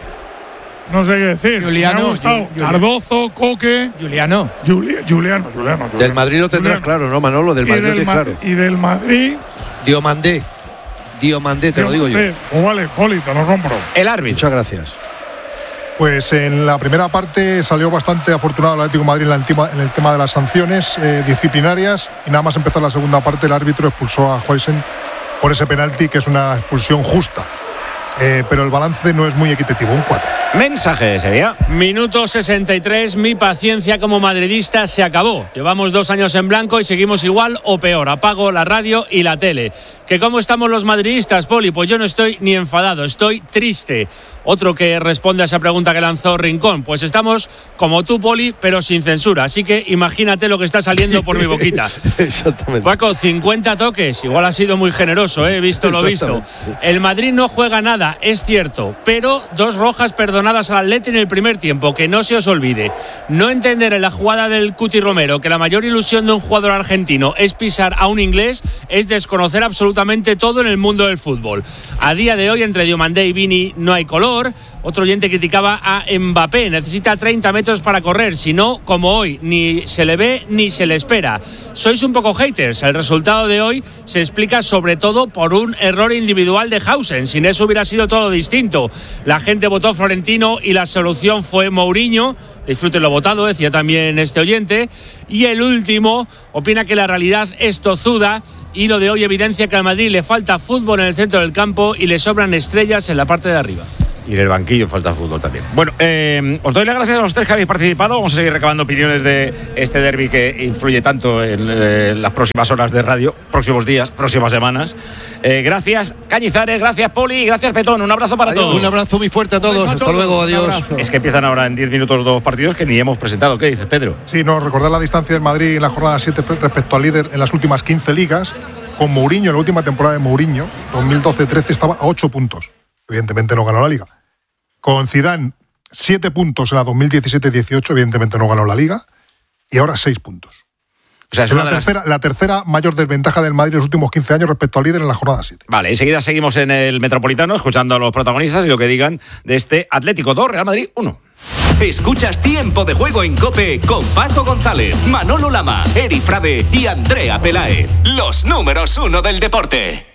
no sé qué decir. Juliano, me ha gustado Cardozo, Coque. Juliano. Juliano. Del Madrid lo tendrás claro, ¿no, Manolo? Del Madrid lo tienes claro. Y del Madrid. Diomandé, te lo digo yo. Pues vale, Poli, te lo compro. El árbitro. Muchas gracias. Pues en la primera parte salió bastante afortunado el Atlético de Madrid en el tema de las sanciones disciplinarias, y nada más empezar la segunda parte el árbitro expulsó a Huijsen por ese penalti, que es una expulsión justa. Pero el balance no es muy equitativo, un 4. Mensaje ese día. Minuto 63, mi paciencia como madridista se acabó. Llevamos 2 años en blanco y seguimos igual o peor. Apago la radio y la tele. ¿Que cómo estamos los madridistas, Poli? Pues yo no estoy ni enfadado, estoy triste. Otro que responde a esa pregunta que lanzó Rincón: pues estamos como tú, Poli, pero sin censura. Así que imagínate lo que está saliendo por mi boquita. Exactamente. Paco, 50 toques. Igual ha sido muy generoso, visto lo visto. El Madrid no juega nada. nada, es cierto, pero 2 rojas perdonadas al Atleti en el primer tiempo, que no se os olvide. No entender en la jugada del Cuti Romero que la mayor ilusión de un jugador argentino es pisar a un inglés es desconocer absolutamente todo en el mundo del fútbol. A día de hoy, entre Diomandé y Vini no hay color. Otro oyente criticaba a Mbappé, necesita 30 metros para correr, si no, como hoy, ni se le ve ni se le espera. Sois un poco haters, el resultado de hoy se explica sobre todo por un error individual de Hausen, sin eso hubiera sido todo distinto. La gente votó Florentino y la solución fue Mourinho. Disfruten lo votado, decía también este oyente. Y el último opina que la realidad es tozuda y lo de hoy evidencia que al Madrid le falta fútbol en el centro del campo y le sobran estrellas en la parte de arriba. Y en el banquillo falta fútbol también. Bueno, os doy las gracias a los 3 que habéis participado. Vamos a seguir recabando opiniones de este derbi que influye tanto en las próximas horas de radio, próximos días, próximas semanas. Gracias, Cañizares, gracias, Poli, gracias, Petón. Un abrazo para todos. Un abrazo muy fuerte a todos. Hasta luego, adiós. Es que empiezan ahora en 10 minutos 2 partidos que ni hemos presentado. ¿Qué dices, Pedro? Sí, no, recordar la distancia del Madrid en la jornada 7 respecto al líder en las últimas 15 ligas. Con Mourinho, en la última temporada de Mourinho, 2012-13, estaba a 8 puntos. Evidentemente no ganó la Liga. Con Zidane, 7 puntos en la 2017-18, evidentemente no ganó la Liga, y ahora 6 puntos. O sea, es la tercera mayor desventaja del Madrid en los últimos 15 años respecto al líder en la jornada 7. Vale, enseguida seguimos en el Metropolitano escuchando a los protagonistas y lo que digan de este Atlético 2, Real Madrid 1. Escuchas Tiempo de Juego en COPE con Paco González, Manolo Lama, Eri Frade y Andrea Peláez. Los números 1 del deporte.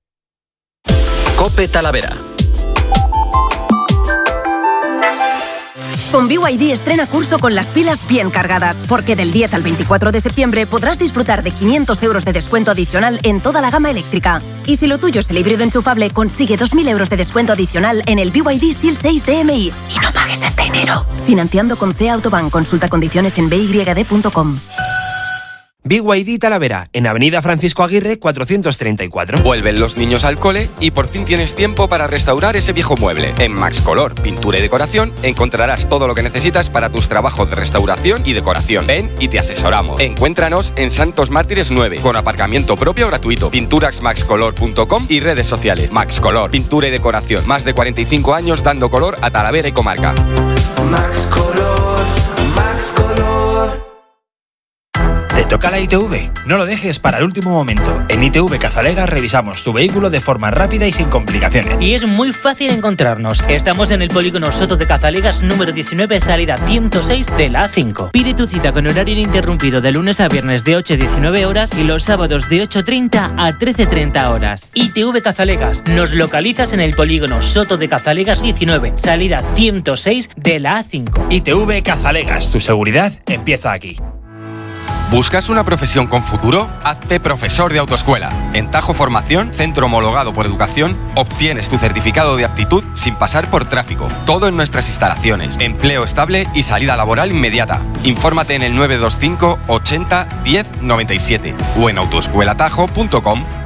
COPE Talavera. Con BYD estrena curso con las pilas bien cargadas, porque del 10 al 24 de septiembre podrás disfrutar de 500 euros de descuento adicional en toda la gama eléctrica. Y si lo tuyo es el híbrido enchufable, consigue 2.000 euros de descuento adicional en el BYD Seal 6 DMI. Y no pagues este enero. Financiando con CEA Autobank. Consulta condiciones en byd.com. BYD Talavera, en Avenida Francisco Aguirre 434. Vuelven los niños al cole y por fin tienes tiempo para restaurar ese viejo mueble. En Max Color, pintura y decoración, encontrarás todo lo que necesitas para tus trabajos de restauración y decoración. Ven y te asesoramos. Encuéntranos en Santos Mártires 9, con aparcamiento propio gratuito. Pinturasmaxcolor.com y redes sociales. Max Color, pintura y decoración. Más de 45 años dando color a Talavera y comarca. Max Color, Max Color. ¿Te toca la ITV? No lo dejes para el último momento. En ITV Cazalegas revisamos tu vehículo de forma rápida y sin complicaciones. Y es muy fácil encontrarnos. Estamos en el polígono Soto de Cazalegas número 19, salida 106 de la A5. Pide tu cita con horario ininterrumpido de lunes a viernes de 8 a 19 horas y los sábados de 8:30 a 13:30 horas. ITV Cazalegas. Nos localizas en el polígono Soto de Cazalegas 19, salida 106 de la A5. ITV Cazalegas. Tu seguridad empieza aquí. ¿Buscas una profesión con futuro? Hazte profesor de autoescuela. En Tajo Formación, centro homologado por educación, obtienes tu certificado de aptitud sin pasar por tráfico. Todo en nuestras instalaciones. Empleo estable y salida laboral inmediata. Infórmate en el 925 80 10 97 o en autoescuelatajo.com.